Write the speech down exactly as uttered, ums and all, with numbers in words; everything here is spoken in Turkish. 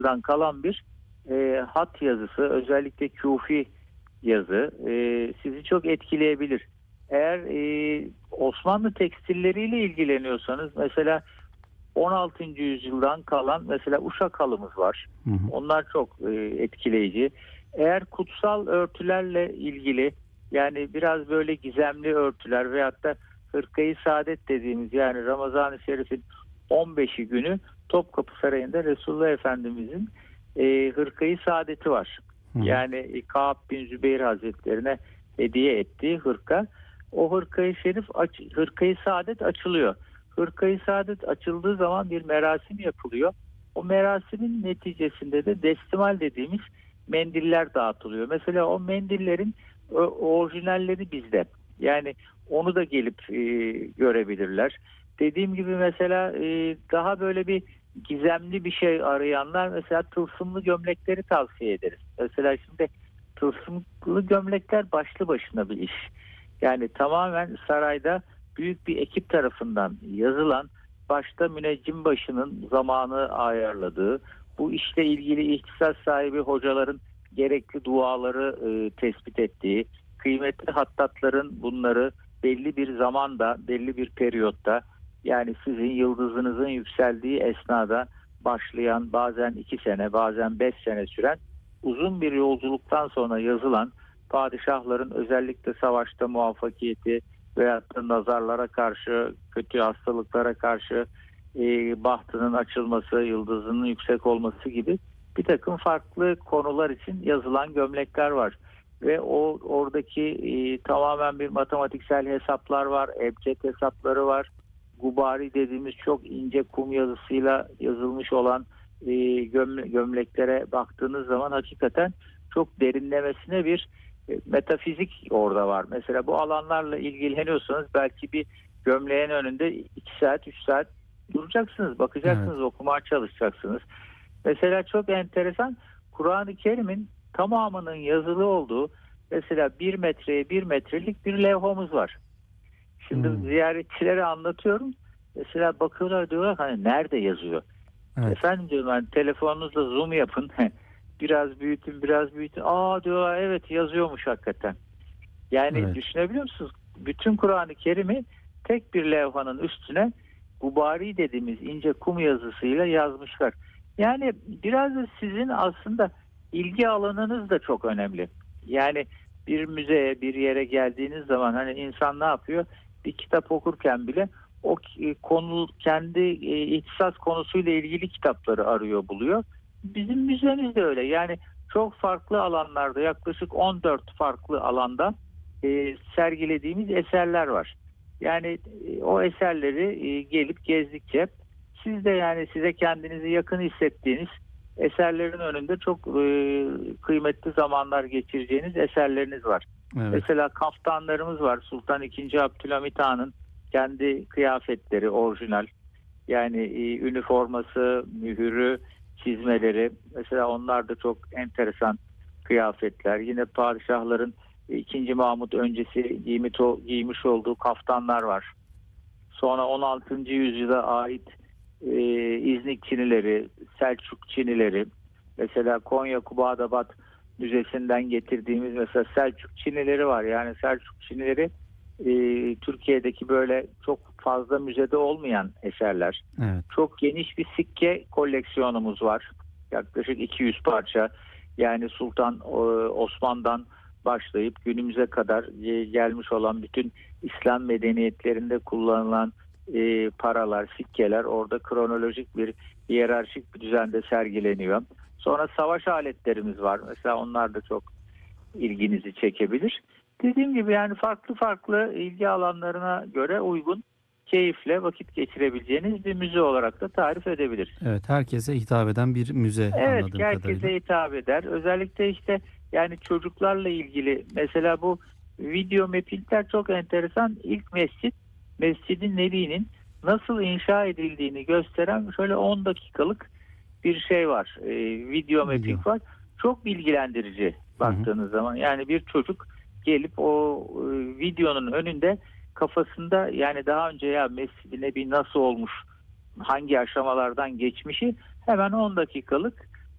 yüzyıldan kalan bir e, hat yazısı, özellikle Kufi yazı e, sizi çok etkileyebilir. Eğer e, Osmanlı tekstilleriyle ilgileniyorsanız mesela on altıncı yüzyıldan kalan mesela Uşak halımız var. Hı hı. Onlar çok e, etkileyici. Eğer kutsal örtülerle ilgili, yani biraz böyle gizemli örtüler veyahut da Hırkayı Saadet dediğimiz, yani Ramazan-ı Şerif'in on beşi günü Topkapı Sarayı'nda Resulullah Efendimizin e, Hırkayı Saadet'i var. Hı hı. Yani e, Kâb bin Zübeyir Hazretlerine hediye ettiği hırka. O Hırkayı Şerif, aç, Hırkayı Saadet açılıyor. Hırkayı Saadet açıldığı zaman bir merasim yapılıyor. O merasimin neticesinde de destimal dediğimiz mendiller dağıtılıyor. Mesela o mendillerin o, orijinalleri bizde. Yani onu da gelip e, görebilirler. Dediğim gibi mesela e, daha böyle bir gizemli bir şey arayanlar mesela tılsımlı gömlekleri tavsiye ederiz. Mesela şimdi tılsımlı gömlekler başlı başına bir iş. Yani tamamen sarayda büyük bir ekip tarafından yazılan, başta müneccim başının zamanı ayarladığı, bu işle ilgili ihtisas sahibi hocaların gerekli duaları e, tespit ettiği, kıymetli hattatların bunları belli bir zamanda, belli bir periyotta, yani sizin yıldızınızın yükseldiği esnada başlayan, bazen iki sene, bazen beş sene süren uzun bir yolculuktan sonra yazılan, padişahların özellikle savaşta muvaffakiyeti veyahut da nazarlara karşı, kötü hastalıklara karşı e, bahtının açılması, yıldızının yüksek olması gibi bir takım farklı konular için yazılan gömlekler var. Ve o oradaki e, tamamen bir matematiksel hesaplar var, ebced hesapları var. Gubari dediğimiz çok ince kum yazısıyla yazılmış olan e, gömle, gömleklere baktığınız zaman hakikaten çok derinlemesine bir e, metafizik orada var. Mesela bu alanlarla ilgileniyorsanız belki bir gömleğin önünde iki saat, üç saat duracaksınız, bakacaksınız, evet. Okumaya çalışacaksınız. Mesela çok enteresan, Kur'an-ı Kerim'in tamamının yazılı olduğu mesela bir metreye bir metrelik bir levhamız var. Şimdi hmm. ziyaretçilere anlatıyorum. Mesela bakıyorlar, diyorlar hani nerede yazıyor? Evet. Efendim diyorum, hani telefonunuzla zoom yapın. Biraz büyütün, biraz büyütün. Aa diyorlar, evet yazıyormuş hakikaten. Yani evet. Düşünebiliyor musunuz? Bütün Kur'an-ı Kerim'i tek bir levhanın üstüne Gubari dediğimiz ince kum yazısıyla yazmışlar. Yani biraz da sizin aslında ilgi alanınız da çok önemli. Yani bir müzeye, bir yere geldiğiniz zaman hani insan ne yapıyor? Bir kitap okurken bile o konu, kendi ihtisas konusuyla ilgili kitapları arıyor, buluyor. Bizim müzemiz de öyle. Yani çok farklı alanlarda, yaklaşık on dört farklı alanda e, sergilediğimiz eserler var. Yani e, o eserleri e, gelip gezdikçe siz de, yani size kendinizi yakın hissettiğiniz eserlerin önünde çok e, kıymetli zamanlar geçireceğiniz eserleriniz var. Evet. Mesela kaftanlarımız var. Sultan ikinci. Abdülhamit Han'ın kendi kıyafetleri orijinal. Yani e, üniforması, mühürü, çizmeleri. Mesela onlar da çok enteresan kıyafetler. Yine padişahların ikinci. Mahmut öncesi giymiş, giymiş olduğu kaftanlar var. Sonra on altıncı yüzyıla ait e, İznik çinileri, Selçuk çinileri. Mesela Konya Kubadabat Müzesi'nden getirdiğimiz mesela Selçuk çinileri var. Yani Selçuk çinileri e, Türkiye'deki böyle çok fazla müzede olmayan eserler. Evet. Çok geniş bir sikke koleksiyonumuz var. Yaklaşık iki yüz parça. Yani Sultan Osman'dan başlayıp günümüze kadar gelmiş olan bütün İslam medeniyetlerinde kullanılan e, paralar, sikkeler orada kronolojik bir, hiyerarşik bir düzende sergileniyor. Sonra savaş aletlerimiz var. Mesela onlar da çok ilginizi çekebilir. Dediğim gibi yani farklı farklı ilgi alanlarına göre uygun, keyifle vakit geçirebileceğiniz bir müze olarak da tarif edebiliriz. Evet, herkese hitap eden bir müze, evet, anladığım kadarıyla. Evet, herkese hitap eder. Özellikle işte yani çocuklarla ilgili mesela bu video mappingler çok enteresan. İlk mescit, Mescid-i Nebi'nin nasıl inşa edildiğini gösteren şöyle on dakikalık bir şey var. E, video mapping video. var. Çok bilgilendirici baktığınız Hı-hı. zaman. Yani bir çocuk gelip o e, videonun önünde kafasında, yani daha önce ya Mescid-i Nebi nasıl olmuş, hangi aşamalardan geçmişi hemen on dakikalık